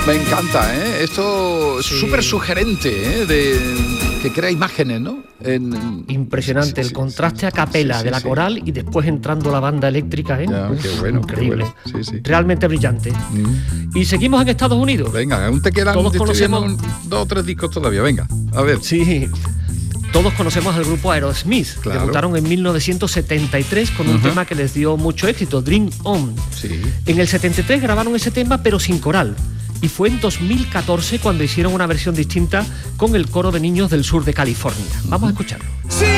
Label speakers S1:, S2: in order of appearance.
S1: Me encanta, ¿eh? Esto es súper sugerente, que crea imágenes, ¿no?
S2: Impresionante, el contraste a capela de la coral y después entrando la banda eléctrica, ¿eh?
S1: Ya, qué bueno,
S2: increíble.
S1: Qué bueno. Sí.
S2: Realmente brillante. Y seguimos en Estados Unidos.
S1: Venga, aún te quedan
S2: Todos conocemos
S1: 2 o 3 discos todavía, venga, a ver.
S2: Sí. Todos conocemos al grupo Aerosmith,
S1: claro.
S2: Debutaron en 1973 con un tema que les dio mucho éxito, Dream On.
S1: Sí.
S2: En el 73 grabaron ese tema pero sin coral. Y fue en 2014 cuando hicieron una versión distinta con el coro de niños del sur de California. Vamos a escucharlo.
S3: Sí.